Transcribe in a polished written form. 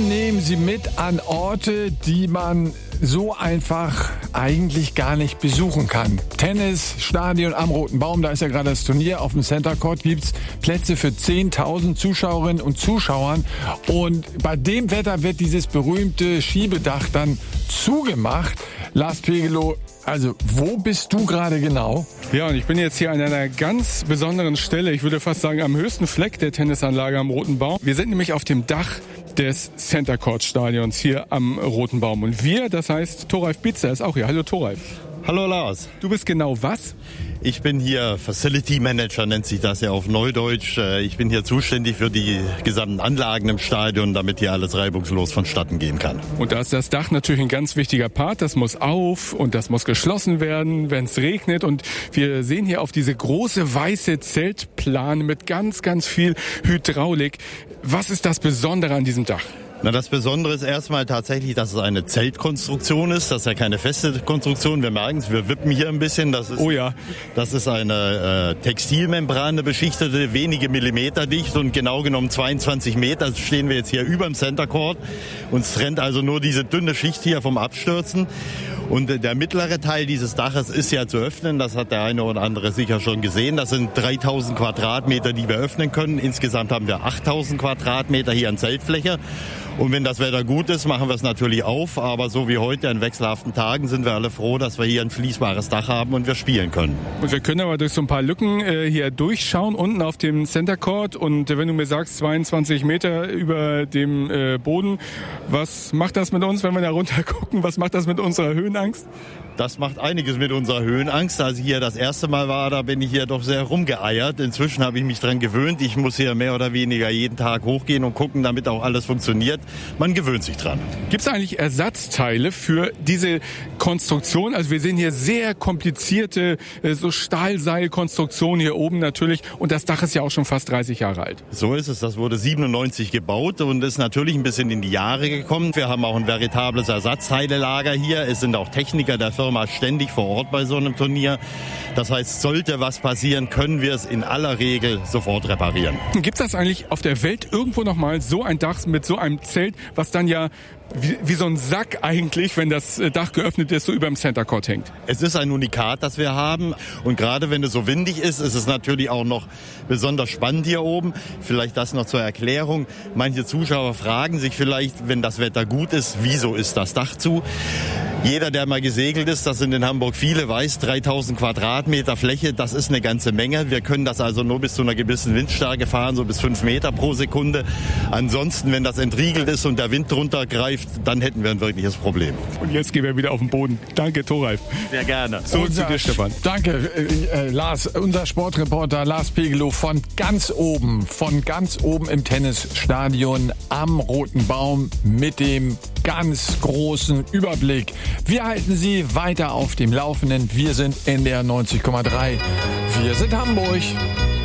nehmen Sie mit an Orte, die man so einfach eigentlich gar nicht besuchen kann. Tennisstadion am Roten Baum, da ist ja gerade das Turnier. Auf dem Center Court gibt's Plätze für 10.000 Zuschauerinnen und Zuschauern. Und bei dem Wetter wird dieses berühmte Schiebedach dann zugemacht. Lars Pegelow, also wo bist du gerade genau? Ja, und ich bin jetzt hier an einer ganz besonderen Stelle. Ich würde fast sagen am höchsten Fleck der Tennisanlage am Roten Baum. Wir sind nämlich auf dem Dach des Center Court Stadions hier am Roten Baum. Und wir, das heißt Thoralf Bitzer ist auch hier. Hallo Thoralf. Hallo Lars. Du bist genau was? Ich bin hier Facility Manager, nennt sich das ja auf Neudeutsch. Ich bin hier zuständig für die gesamten Anlagen im Stadion, damit hier alles reibungslos vonstatten gehen kann. Und da ist das Dach natürlich ein ganz wichtiger Part. Das muss auf und das muss geschlossen werden, wenn es regnet. Und wir sehen hier auf diese große weiße Zeltplane mit ganz, ganz viel Hydraulik. Was ist das Besondere an diesem Dach? Na, das Besondere ist erstmal tatsächlich, dass es eine Zeltkonstruktion ist. Das ist ja keine feste Konstruktion. Wir merken es, wir wippen hier ein bisschen. Das ist eine Textilmembran, eine beschichtete, wenige Millimeter dicht und genau genommen 22 Meter. Also stehen wir jetzt hier über dem Center Court. Uns trennt also nur diese dünne Schicht hier vom Abstürzen. Und der mittlere Teil dieses Daches ist ja zu öffnen. Das hat der eine oder andere sicher schon gesehen. Das sind 3.000 Quadratmeter, die wir öffnen können. Insgesamt haben wir 8.000 Quadratmeter hier an Zeltfläche. Und wenn das Wetter gut ist, machen wir es natürlich auf. Aber so wie heute an wechselhaften Tagen sind wir alle froh, dass wir hier ein schließbares Dach haben und wir spielen können. Und wir können aber durch so ein paar Lücken hier durchschauen, unten auf dem Center Court. Und wenn du mir sagst, 22 Meter über dem Boden, was macht das mit uns, wenn wir da runter gucken? Was macht das mit unserer Höhenangst? Das macht einiges mit unserer Höhenangst. Als ich hier das erste Mal war, da bin ich hier doch sehr rumgeeiert. Inzwischen habe ich mich dran gewöhnt. Ich muss hier mehr oder weniger jeden Tag hochgehen und gucken, damit auch alles funktioniert. Man gewöhnt sich dran. Gibt es eigentlich Ersatzteile für diese Konstruktion? Also wir sehen hier sehr komplizierte so Stahlseilkonstruktionen hier oben natürlich. Und das Dach ist ja auch schon fast 30 Jahre alt. So ist es. Das wurde 97 gebaut und ist natürlich ein bisschen in die Jahre gekommen. Wir haben auch ein veritables Ersatzteilelager hier. Es sind auch Techniker der Firma ständig vor Ort bei so einem Turnier. Das heißt, sollte was passieren, können wir es in aller Regel sofort reparieren. Gibt es das eigentlich auf der Welt irgendwo nochmal so ein Dach mit so einem Zelt, was dann ja wie so ein Sack eigentlich, wenn das Dach geöffnet ist, so über dem Center Court hängt? Es ist ein Unikat, das wir haben. Und gerade wenn es so windig ist, ist es natürlich auch noch besonders spannend hier oben. Vielleicht das noch zur Erklärung. Manche Zuschauer fragen sich vielleicht, wenn das Wetter gut ist, wieso ist das Dach zu? Jeder, der mal gesegelt ist, das sind in Hamburg viele, weiß, 3.000 Quadratmeter Fläche, das ist eine ganze Menge. Wir können das also nur bis zu einer gewissen Windstärke fahren, so bis 5 Meter pro Sekunde. Ansonsten, wenn das entriegelt ist und der Wind drunter greift, dann hätten wir ein wirkliches Problem. Und jetzt gehen wir wieder auf den Boden. Danke, Thoralf. Sehr gerne. So zu dir, Stefan. Danke, Lars. Unser Sportreporter Lars Pegelow von ganz oben im Tennisstadion am Roten Baum mit dem ganz großen Überblick. Wir halten Sie weiter auf dem Laufenden. Wir sind NDR 90,3. Wir sind Hamburg.